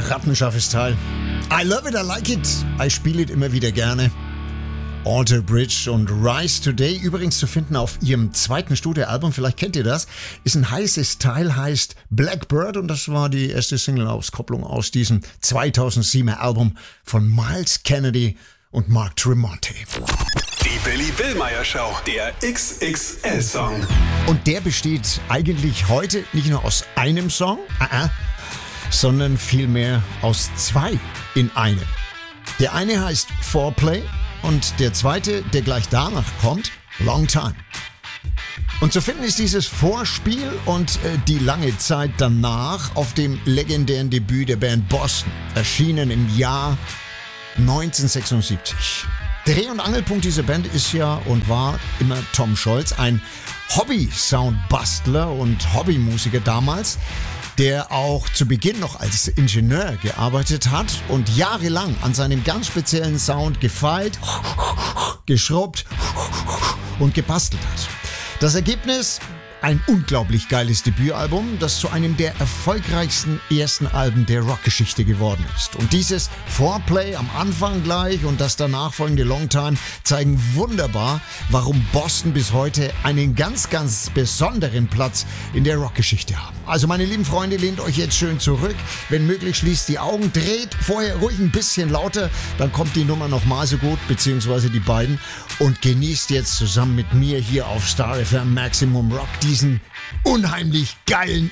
rattenscharfes Teil. I love it, I like it. I spiele it immer wieder gerne. Alter Bridge und Rise Today, übrigens zu finden auf ihrem zweiten Studioalbum, vielleicht kennt ihr das, ist ein heißes Teil, heißt Blackbird und das war die erste Single-Auskopplung aus diesem 2007er Album von Miles Kennedy und Mark Tremonti. Die Billy Billmeyer Show, der XXL-Song. Und der besteht eigentlich heute nicht nur aus einem Song, sondern vielmehr aus zwei in einem. Der eine heißt Foreplay und der zweite, der gleich danach kommt, Long Time. Und zu finden ist dieses Vorspiel und die lange Zeit danach auf dem legendären Debüt der Band Boston, erschienen im Jahr 1976. Dreh- und Angelpunkt dieser Band ist ja und war immer Tom Scholz, ein Hobby-Soundbastler und Hobbymusiker damals, der auch zu Beginn noch als Ingenieur gearbeitet hat und jahrelang an seinem ganz speziellen Sound gefeilt, geschrubbt und gebastelt hat. Das Ergebnis? Ein unglaublich geiles Debütalbum, das zu einem der erfolgreichsten ersten Alben der Rockgeschichte geworden ist. Und dieses Foreplay am Anfang gleich und das danach folgende Long Time zeigen wunderbar, warum Boston bis heute einen ganz, ganz besonderen Platz in der Rockgeschichte haben. Also meine lieben Freunde, lehnt euch jetzt schön zurück. Wenn möglich, schließt die Augen, dreht vorher ruhig ein bisschen lauter, dann kommt die Nummer nochmal so gut, beziehungsweise die beiden. Und genießt jetzt zusammen mit mir hier auf Star FM Maximum Rock diesen unheimlich geilen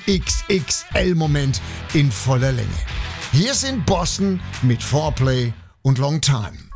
XXL-Moment in voller Länge. Hier sind Boston mit Foreplay und Long Time.